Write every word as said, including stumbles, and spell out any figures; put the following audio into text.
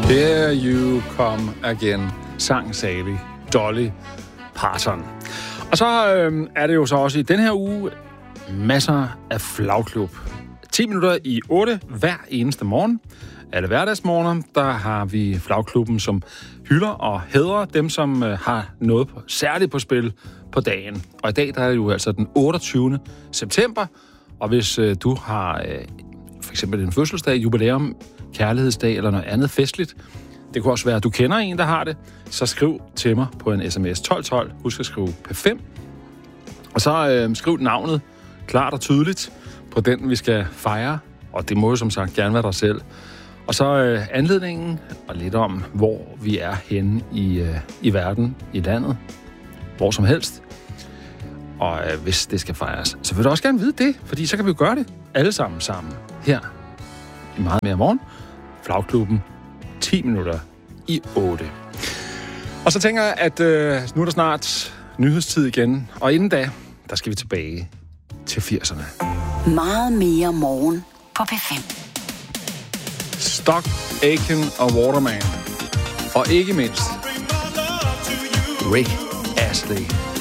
Here you come again, sang Sally Dolly Parton. Og så øh, er det jo så også i den her uge masser af flagklub. ti minutter i otte hver eneste morgen. Alle hverdagsmorgener, der har vi flagklubben, som hylder og hædrer dem, som øh, har noget på, særligt på spil på dagen. Og i dag der er det jo altså den otteogtyvende september, og hvis øh, du har øh, for eksempel en fødselsdag, jubilæum, kærlighedsdag eller noget andet festligt, det kunne også være, at du kender en, der har det, så skriv til mig på en sms tolv tolv. Husk at skrive P fem. Og så øh, skriv navnet klart og tydeligt på den, vi skal fejre. Og det må jo som sagt gerne være dig selv. Og så øh, anledningen og lidt om, hvor vi er henne i, øh, i verden, i landet, hvor som helst. Og øh, hvis det skal fejres, så vil du også gerne vide det, fordi så kan vi jo gøre det alle sammen sammen her i Meget Mere Morgen. Flagklubben ti minutter i otte. Og så tænker jeg, at øh, nu er der snart nyhedstid igen, og inden da, der skal vi tilbage til firserne. Meget Mere Morgen på P fem. Stock, Aitken og Waterman. Og ikke mindst Rick Astley.